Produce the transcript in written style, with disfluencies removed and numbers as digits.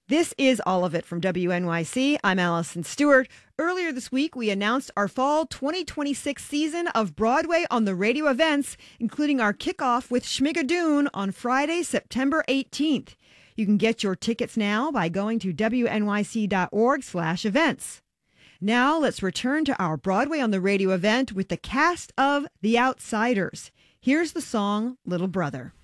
This is All of It from WNYC. I'm Allison Stewart. Earlier this week, we announced our fall 2026 season of Broadway on the Radio events, including our kickoff with Schmigadoon on Friday, September 18th. You can get your tickets now by going to wnyc.org/events. Now let's return to our Broadway on the Radio event with the cast of The Outsiders. Here's the song, Little Brother.